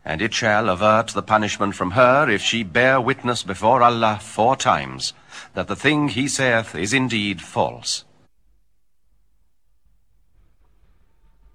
and it shall avert the punishment from her if she bear witness before Allah 4 times that the thing he saith is indeed false.